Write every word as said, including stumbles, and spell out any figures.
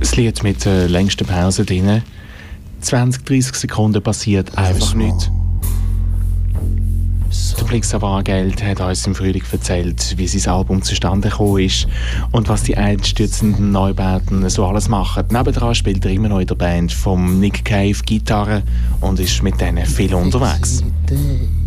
Das Lied mit der längsten Pause drin. zwanzig, dreissig Sekunden passiert einfach nichts. Der Blix Savard-Geld hat uns im Frühling erzählt, wie sein Album zustande gekommen ist und was die einstürzenden Neubauten so alles machen. Nebendran spielt er immer noch in der Band vom Nick Cave Gitarre und ist mit denen viel unterwegs.